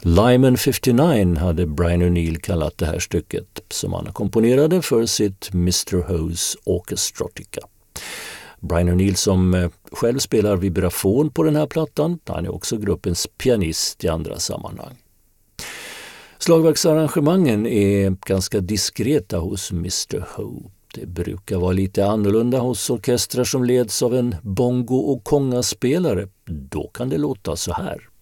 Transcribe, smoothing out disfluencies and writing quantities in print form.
Lyman 59 hade Brian O'Neill kallat det här stycket som han komponerade för sitt Mr. Ho's Orchestrotica. Brian O'Neill som själv spelar vibrafon på den här plattan, han är också gruppens pianist i andra sammanhang. Slagverksarrangemangen är ganska diskreta hos Mr. Ho. Det brukar vara lite annorlunda hos orkestrar som leds av en bongo- och kongaspelare. Då kan det låta så här.